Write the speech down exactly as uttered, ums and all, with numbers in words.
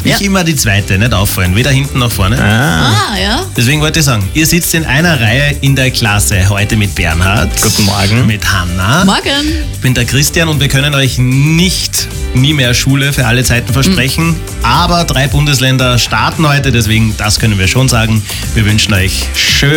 Ich immer die zweite, nicht auffallen, weder hinten noch vorne. Ah, ja. Deswegen wollte ich sagen, ihr sitzt in einer Reihe in der Klasse. Heute mit Bernhard. Guten Morgen. Mit Hanna. Morgen. Ich bin der Christian und wir können euch nicht nie mehr Schule für alle Zeiten versprechen. Mhm. Aber drei Bundesländer starten heute, deswegen das können wir schon sagen. Wir wünschen euch schön